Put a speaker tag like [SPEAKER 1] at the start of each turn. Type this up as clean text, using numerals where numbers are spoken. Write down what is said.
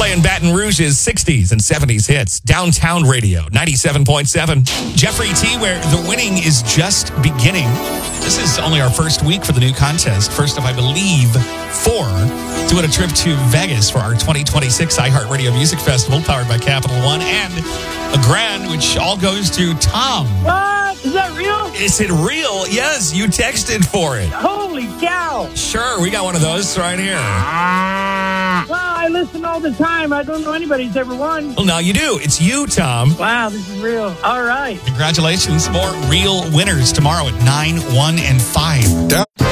[SPEAKER 1] playing Baton Rouge's 60s and 70s hits. Downtown Radio, 97.7. Jeffrey T, where the winning is just beginning. This is only our first week for the new contest. First of, I believe, 4 to win a trip to Vegas for our 2026 iHeartRadio Music Festival, powered by Capital One, and a grand, which all goes to Tom.
[SPEAKER 2] What? Is that real?
[SPEAKER 1] Is it real? Yes, you texted for it.
[SPEAKER 2] Holy cow.
[SPEAKER 1] Sure, we got one of those right here.
[SPEAKER 2] Well, I listen all the time. I don't know anybody who's ever won.
[SPEAKER 1] Well, now you do. It's you, Tom.
[SPEAKER 2] Wow, this is real. All right.
[SPEAKER 1] Congratulations. More real winners tomorrow at 9, 1, and 5.